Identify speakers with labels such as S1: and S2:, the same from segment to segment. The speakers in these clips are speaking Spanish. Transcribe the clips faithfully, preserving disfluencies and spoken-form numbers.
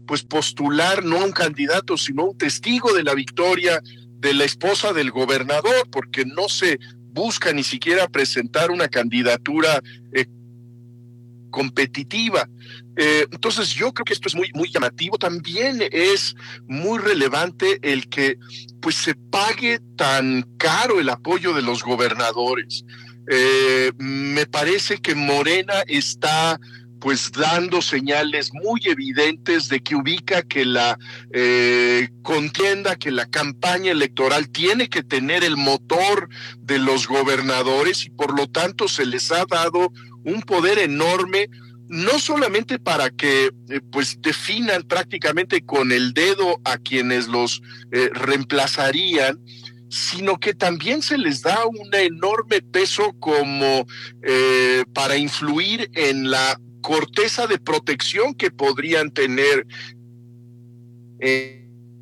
S1: pues postular no a un candidato, sino a un testigo de la victoria de la esposa del gobernador, porque no se busca ni siquiera presentar una candidatura eh, competitiva. Eh, entonces yo creo que esto es muy, muy llamativo. También es muy relevante el que pues se pague tan caro el apoyo de los gobernadores. Eh, me parece que Morena está pues dando señales muy evidentes de que ubica que la eh, contienda, que la campaña electoral tiene que tener el motor de los gobernadores y por lo tanto se les ha dado un poder enorme, no solamente para que eh, pues definan prácticamente con el dedo a quienes los eh, reemplazarían, sino que también se les da un enorme peso como eh, para influir en la corteza de protección que podrían tener eh,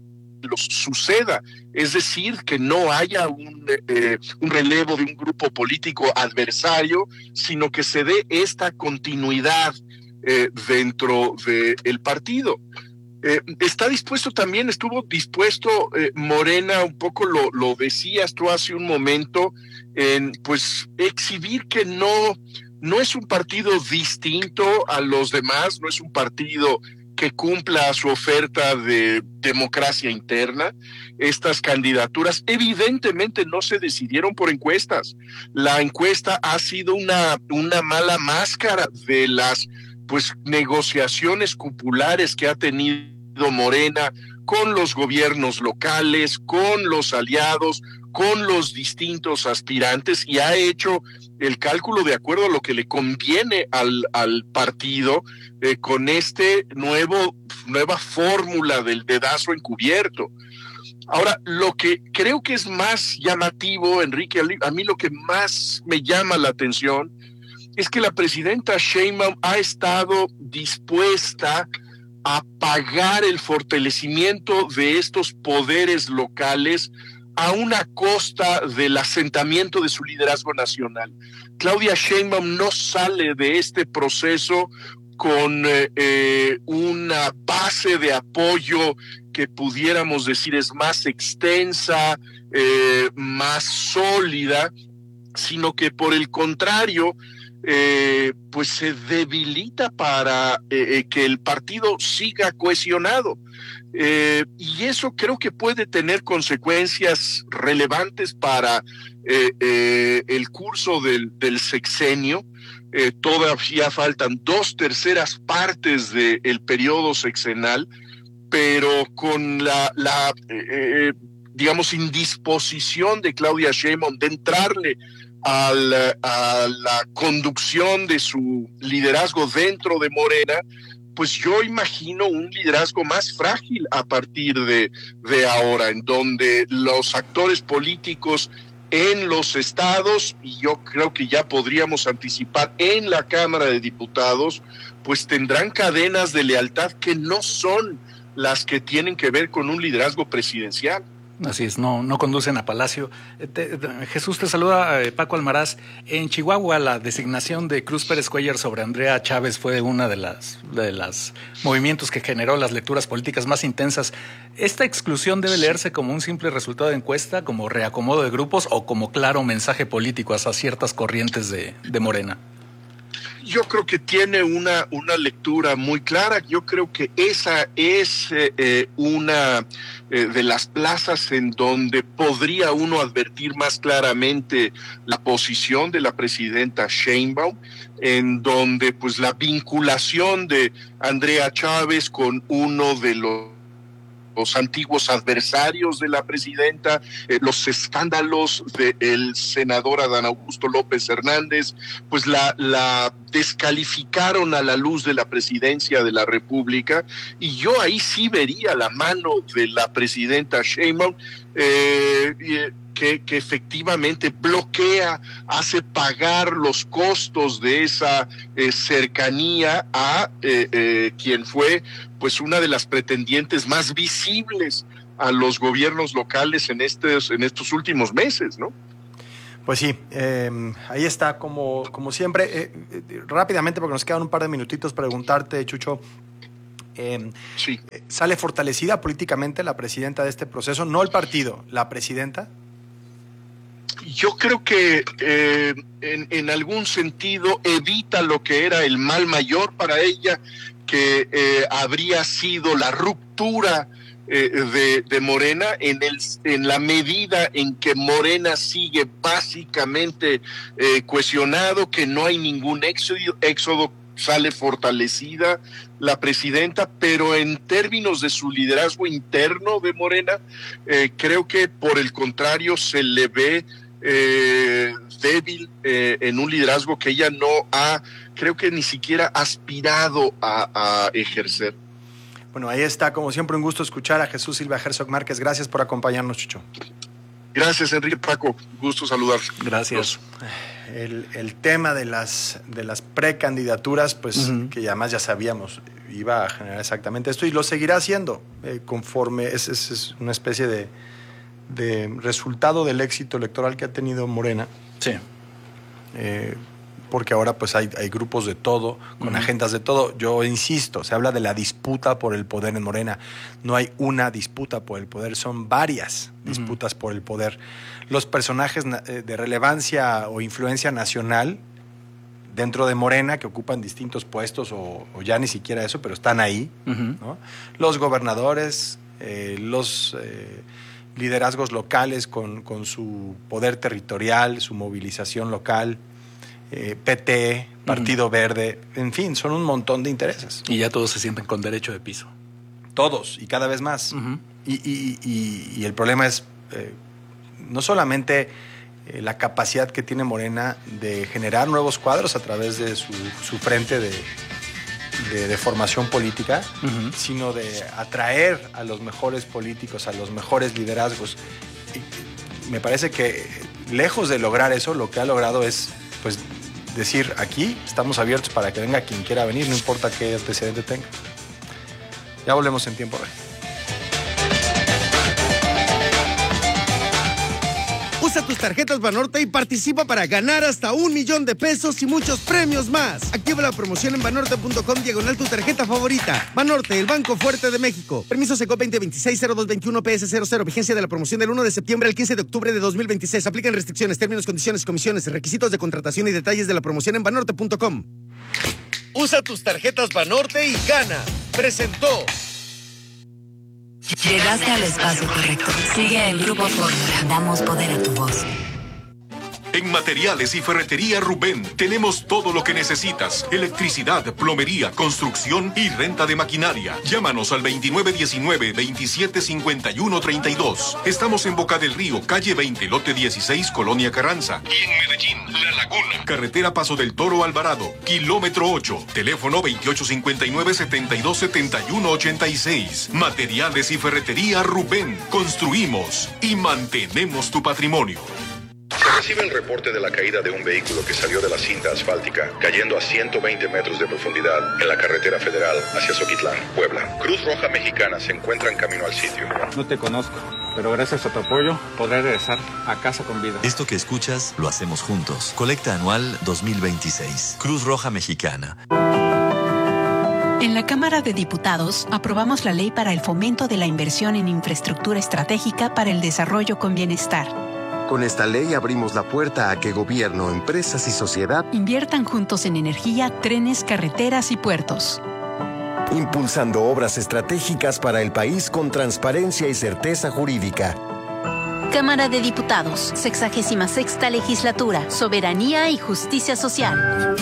S1: los suceda, es decir, que no haya un, eh, un relevo de un grupo político adversario, sino que se dé esta continuidad eh, dentro del partido. Eh, está dispuesto también, estuvo dispuesto eh, Morena, un poco lo, lo decías tú hace un momento, en pues exhibir que no, no es un partido distinto a los demás, no es un partido que cumpla su oferta de democracia interna. Estas candidaturas evidentemente no se decidieron por encuestas. La encuesta ha sido una, una mala máscara de las pues negociaciones cupulares que ha tenido Morena con los gobiernos locales, con los aliados, con los distintos aspirantes, y ha hecho el cálculo de acuerdo a lo que le conviene al, al partido eh, con este nuevo nueva fórmula del dedazo encubierto. Ahora, lo que creo que es más llamativo, Enrique, a mí lo que más me llama la atención es que la presidenta Sheinbaum ha estado dispuesta a pagar el fortalecimiento de estos poderes locales a una costa del asentamiento de su liderazgo nacional. Claudia Sheinbaum no sale de este proceso con eh, una base de apoyo que pudiéramos decir es más extensa, eh, más sólida, sino que por el contrario, eh, pues se debilita para eh, que el partido siga cohesionado. Eh, y eso creo que puede tener consecuencias relevantes para eh, eh, el curso del, del sexenio. Eh, todavía faltan dos terceras partes del periodo sexenal, pero con la, la eh, digamos, indisposición de Claudia Sheinbaum de entrarle a la, a la conducción de su liderazgo dentro de Morena, pues yo imagino un liderazgo más frágil a partir de, de ahora, en donde los actores políticos en los estados, y yo creo que ya podríamos anticipar en la Cámara de Diputados, pues tendrán cadenas de lealtad que no son las que tienen que ver con un liderazgo presidencial.
S2: Así es, no, no conducen a Palacio. Te, te, Jesús, te saluda eh, Paco Almaraz. En Chihuahua, la designación de Cruz Pérez Cuellar sobre Andrea Chávez fue una de las de los movimientos que generó las lecturas políticas más intensas. ¿Esta exclusión debe leerse como un simple resultado de encuesta, como reacomodo de grupos o como claro mensaje político hacia ciertas corrientes de, de Morena?
S1: Yo creo que tiene una, una lectura muy clara. Yo creo que esa es eh, una eh, de las plazas en donde podría uno advertir más claramente la posición de la presidenta Sheinbaum, en donde pues la vinculación de Andrea Chávez con uno de los los antiguos adversarios de la presidenta, eh, los escándalos del senador Adán Augusto López Hernández, pues la, la descalificaron a la luz de la presidencia de la República, y yo ahí sí vería la mano de la presidenta Sheinbaum, eh, eh, que, que efectivamente bloquea, hace pagar los costos de esa eh, cercanía a eh, eh, quien fue pues una de las pretendientes más visibles a los gobiernos locales en estos, en estos últimos meses, ¿no?
S3: Pues sí, eh, ahí está, como, como siempre. Eh, eh, rápidamente, porque nos quedan un par de minutitos, preguntarte, Chucho, Eh,
S1: Sí.
S3: ¿Sale fortalecida políticamente la presidenta de este proceso? No el partido, la presidenta.
S1: Yo creo que eh, en, en algún sentido evita lo que era el mal mayor para ella, que eh, habría sido la ruptura eh, de, de Morena, en, el, en la medida en que Morena sigue básicamente eh, cohesionado, que no hay ningún éxodo, éxodo, sale fortalecida la presidenta, pero en términos de su liderazgo interno de Morena, eh, creo que por el contrario se le ve eh, débil eh, en un liderazgo que ella no ha, creo que ni siquiera aspirado a, a ejercer.
S3: Bueno, ahí está, como siempre, un gusto escuchar a Jesús Silva Herzog Márquez. Gracias por acompañarnos, Chucho.
S1: Gracias, Enrique. Paco, gusto saludar.
S2: Gracias.
S3: El, el tema de las, de las precandidaturas, pues
S2: uh-huh.
S3: que además ya sabíamos, iba a generar exactamente esto y lo seguirá haciendo eh, conforme es, es, es una especie de, de resultado del éxito electoral que ha tenido Morena.
S2: Sí.
S3: Eh, porque ahora pues hay, hay grupos de todo, con uh-huh. agendas de todo. Yo insisto, se habla de la disputa por el poder en Morena. No hay una disputa por el poder, son varias uh-huh. disputas por el poder. Los personajes de relevancia o influencia nacional dentro de Morena, que ocupan distintos puestos o, o ya ni siquiera eso, pero están ahí, uh-huh. ¿no? Los gobernadores, eh, los eh, liderazgos locales con, con su poder territorial, su movilización local, Eh, P T, Partido uh-huh. Verde, en fin, son un montón de intereses.
S2: Y ya todos se sienten con derecho de piso.
S3: Todos, y cada vez más. Uh-huh. Y, y, y, y el problema es eh, no solamente eh, la capacidad que tiene Morena de generar nuevos cuadros a través de su, su frente de, de, de formación política, uh-huh. sino de atraer a los mejores políticos, a los mejores liderazgos. Y me parece que lejos de lograr eso, lo que ha logrado es pues decir, aquí estamos abiertos para que venga quien quiera venir, no importa qué antecedente tenga. Ya volvemos en tiempo real.
S4: Usa tus tarjetas Banorte y participa para ganar hasta un millón de pesos y muchos premios más. Activa la promoción en banorte punto com diagonal tu tarjeta favorita. Banorte, el banco fuerte de México. Permiso Secop veinte veintiséis cero dos veintiuno P S cero cero. Vigencia de la promoción del uno de septiembre al quince de octubre de dos mil veintiséis. Aplican restricciones, términos, condiciones, comisiones, requisitos de contratación y detalles de la promoción en banorte punto com. Usa tus tarjetas Banorte y gana. Presentó.
S5: Llegaste al espacio correcto. Sigue el Grupo Fórmula. Damos poder a tu voz.
S6: En Materiales y Ferretería Rubén tenemos todo lo que necesitas: electricidad, plomería, construcción y renta de maquinaria. Llámanos al veintinueve diecinueve, veintisiete cincuenta y uno treinta y dos. Estamos en Boca del Río, calle veinte, lote dieciséis, Colonia Carranza. Y en Medellín, La Laguna, carretera Paso del Toro Alvarado, kilómetro ocho. Teléfono veintiocho cincuenta y nueve, setenta y dos, setenta y uno ochenta y seis. Materiales y Ferretería Rubén. Construimos y mantenemos tu patrimonio.
S7: Se recibe el reporte de la caída de un vehículo que salió de la cinta asfáltica, cayendo a ciento veinte metros de profundidad en la carretera federal hacia Zoquitlán, Puebla. Cruz Roja Mexicana se encuentra en camino al sitio.
S8: No te conozco, pero gracias a tu apoyo podré regresar a casa con vida.
S9: Esto que escuchas lo hacemos juntos. Colecta anual dos mil veintiséis. Cruz Roja Mexicana.
S5: En la Cámara de Diputados aprobamos la ley para el fomento de la inversión en infraestructura estratégica para el desarrollo con bienestar.
S10: Con esta ley abrimos la puerta a que gobierno, empresas y sociedad
S5: inviertan juntos en energía, trenes, carreteras y puertos.
S10: Impulsando obras estratégicas para el país con transparencia y certeza jurídica.
S11: Cámara de Diputados, sexagésima sexta legislatura, soberanía y justicia social.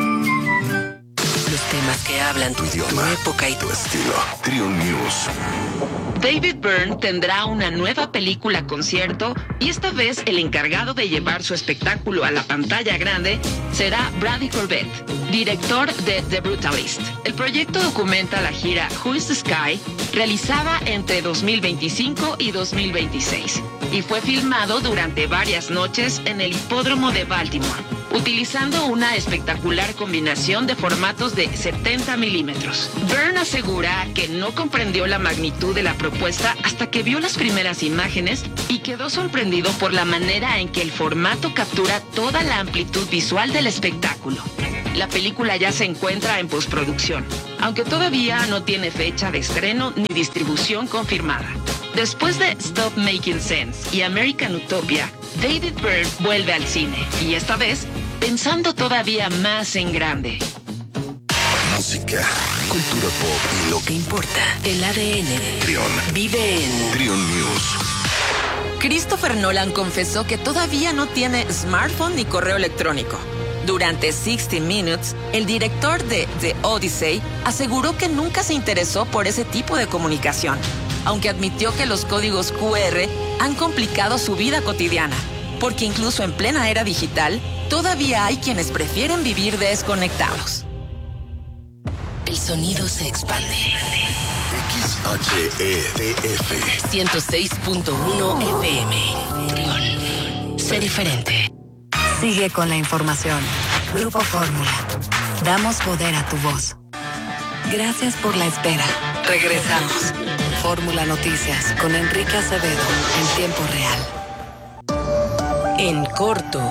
S12: Los temas que hablan tu idioma, tu época y tu estilo.
S13: Triun News.
S14: David Byrne tendrá una nueva película concierto y esta vez el encargado de llevar su espectáculo a la pantalla grande será Brady Corbett, director de The Brutalist. El proyecto documenta la gira Who is the Sky, realizada entre dos mil veinticinco y dos mil veintiséis, y fue filmado durante varias noches en el hipódromo de Baltimore, utilizando una espectacular combinación de formatos de setenta milímetros. Byrne asegura que no comprendió la magnitud de la propuesta hasta que vio las primeras imágenes y quedó sorprendido por la manera en que el formato captura toda la amplitud visual del espectáculo. La película ya se encuentra en postproducción, aunque todavía no tiene fecha de estreno ni distribución confirmada. Después de Stop Making Sense y American Utopia, David Byrne vuelve al cine, y esta vez pensando todavía más en grande.
S13: Música, cultura pop y lo que importa.
S12: El A D N.
S13: Trión.
S12: Vive en
S13: Trión News.
S15: Christopher Nolan confesó que todavía no tiene smartphone ni correo electrónico. Durante sixty minutes, el director de The Odyssey aseguró que nunca se interesó por ese tipo de comunicación, aunque admitió que los códigos Q R han complicado su vida cotidiana, porque incluso en plena era digital, todavía hay quienes prefieren vivir desconectados.
S12: El sonido se expande.
S13: X H E T F
S12: ciento seis punto uno F M. Trión. Sé diferente.
S16: Sigue con la información. Grupo Fórmula. Damos poder a tu voz. Gracias por la espera. Regresamos. Fórmula Noticias con Enrique Acevedo en tiempo real.
S12: En corto.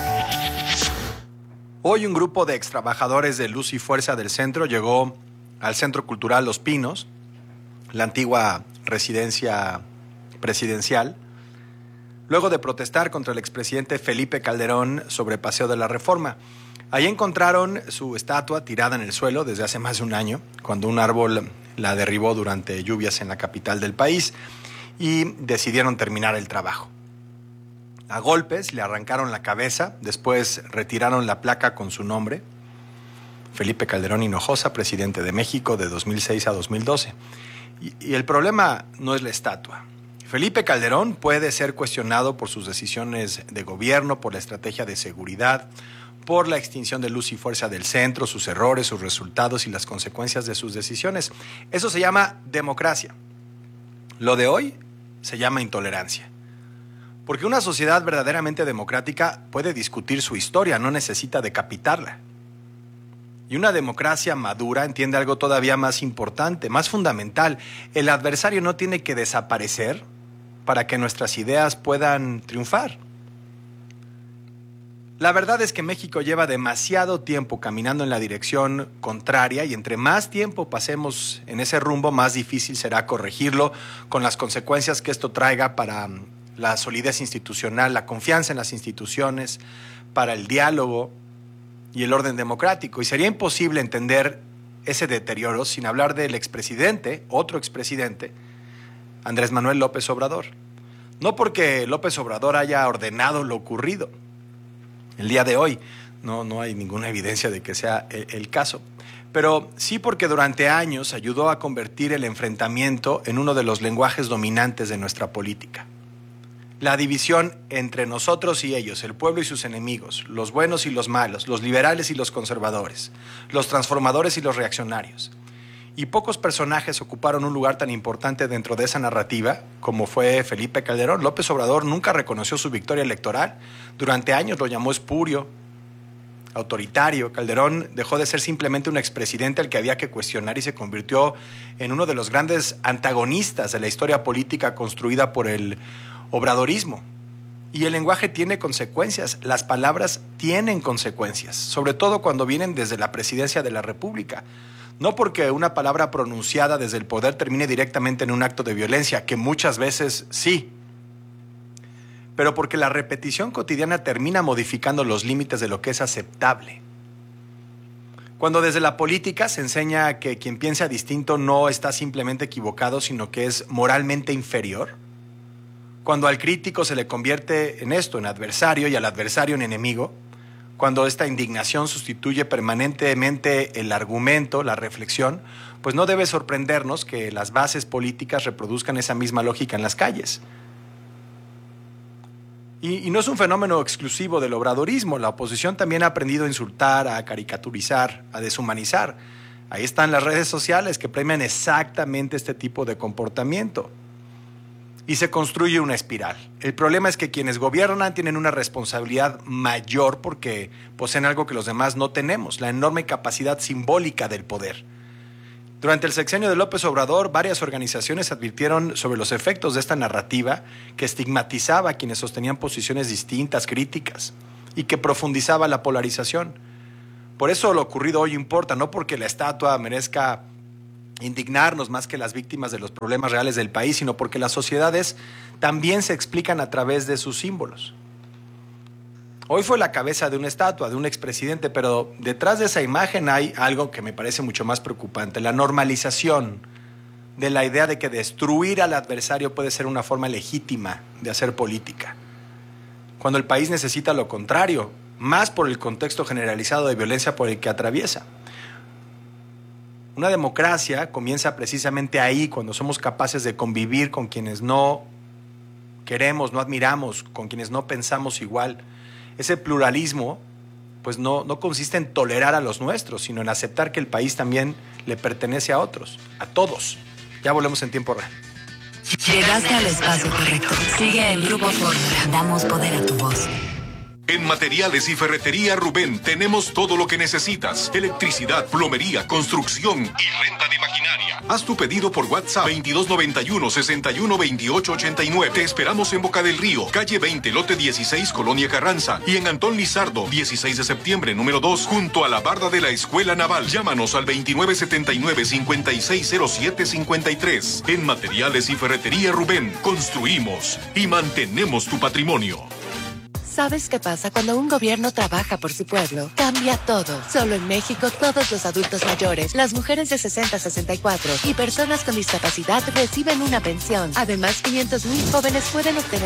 S3: Hoy un grupo de extrabajadores de Luz y Fuerza del Centro llegó al Centro Cultural Los Pinos, la antigua residencia presidencial, luego de protestar contra el expresidente Felipe Calderón sobre Paseo de la Reforma. Ahí encontraron su estatua tirada en el suelo desde hace más de un año, cuando un árbol la derribó durante lluvias en la capital del país, y decidieron terminar el trabajo. A golpes le arrancaron la cabeza, después retiraron la placa con su nombre, Felipe Calderón Hinojosa, presidente de México de dos mil seis a dos mil doce. Y, y el problema no es la estatua. Felipe Calderón puede ser cuestionado por sus decisiones de gobierno, por la estrategia de seguridad, por la extinción de Luz y Fuerza del Centro, sus errores, sus resultados y las consecuencias de sus decisiones. Eso se llama democracia. Lo de hoy se llama intolerancia. Porque una sociedad verdaderamente democrática puede discutir su historia, no necesita decapitarla. Y una democracia madura entiende algo todavía más importante, más fundamental. El adversario no tiene que desaparecer para que nuestras ideas puedan triunfar. La verdad es que México lleva demasiado tiempo caminando en la dirección contraria y entre más tiempo pasemos en ese rumbo, más difícil será corregirlo con las consecuencias que esto traiga para la solidez institucional, la confianza en las instituciones, para el diálogo y el orden democrático. Y sería imposible entender ese deterioro sin hablar del expresidente, otro expresidente, Andrés Manuel López Obrador. No porque López Obrador haya ordenado lo ocurrido. El día de hoy no, no hay ninguna evidencia de que sea el, el caso. Pero sí porque durante años ayudó a convertir el enfrentamiento en uno de los lenguajes dominantes de nuestra política. La división entre nosotros y ellos, el pueblo y sus enemigos, los buenos y los malos, los liberales y los conservadores, los transformadores y los reaccionarios. Y pocos personajes ocuparon un lugar tan importante dentro de esa narrativa como fue Felipe Calderón. López Obrador nunca reconoció su victoria electoral. Durante años lo llamó espurio, autoritario. Calderón dejó de ser simplemente un expresidente al que había que cuestionar y se convirtió en uno de los grandes antagonistas de la historia política construida por el obradorismo. Y el lenguaje tiene consecuencias, las palabras tienen consecuencias, sobre todo cuando vienen desde la presidencia de la República. No porque una palabra pronunciada desde el poder termine directamente en un acto de violencia, que muchas veces sí, pero porque la repetición cotidiana termina modificando los límites de lo que es aceptable. Cuando desde la política se enseña que quien piensa distinto no está simplemente equivocado, sino que es moralmente inferior. Cuando al crítico se le convierte en esto, en adversario, y al adversario en enemigo. Cuando esta indignación sustituye permanentemente el argumento, la reflexión, pues no debe sorprendernos que las bases políticas reproduzcan esa misma lógica en las calles. Y, y no es un fenómeno exclusivo del obradorismo. La oposición también ha aprendido a insultar, a caricaturizar, a deshumanizar. Ahí están las redes sociales que premian exactamente este tipo de comportamiento. Y se construye una espiral. El problema es que quienes gobiernan tienen una responsabilidad mayor porque poseen algo que los demás no tenemos, la enorme capacidad simbólica del poder. Durante el sexenio de López Obrador, varias organizaciones advirtieron sobre los efectos de esta narrativa que estigmatizaba a quienes sostenían posiciones distintas, críticas, y que profundizaba la polarización. Por eso lo ocurrido hoy importa, no porque la estatua merezca indignarnos más que las víctimas de los problemas reales del país, sino porque las sociedades también se explican a través de sus símbolos. Hoy fue la cabeza de una estatua, de un expresidente, pero detrás de esa imagen hay algo que me parece mucho más preocupante, la normalización de la idea de que destruir al adversario puede ser una forma legítima de hacer política, cuando el país necesita lo contrario, más por el contexto generalizado de violencia por el que atraviesa. Una democracia comienza precisamente ahí, cuando somos capaces de convivir con quienes no queremos, no admiramos, con quienes no pensamos igual. Ese pluralismo pues no, no consiste en tolerar a los nuestros, sino en aceptar que el país también le pertenece a otros, a todos. Ya volvemos en tiempo real.
S16: Llegaste al espacio correcto. Sigue en Grupo Fórmula. Damos poder a tu voz.
S6: En Materiales y Ferretería Rubén tenemos todo lo que necesitas. Electricidad, plomería, construcción y renta de maquinaria. Haz tu pedido por WhatsApp veintidós noventa y uno, sesenta y uno, veintiocho ochenta y nueve. Te esperamos en Boca del Río, calle veinte, lote dieciséis, Colonia Carranza. Y en Antón Lizardo, dieciséis de septiembre, número dos, junto a la barda de la Escuela Naval. Llámanos al veintinueve setenta y nueve, cincuenta y seis cero siete cincuenta y tres. En Materiales y Ferretería Rubén, construimos y mantenemos tu patrimonio.
S17: ¿Sabes qué pasa cuando un gobierno trabaja por su pueblo? Cambia todo. Solo en México, todos los adultos mayores, las mujeres de sesenta a sesenta y cuatro y personas con discapacidad reciben una pensión. Además, quinientos mil jóvenes pueden obtener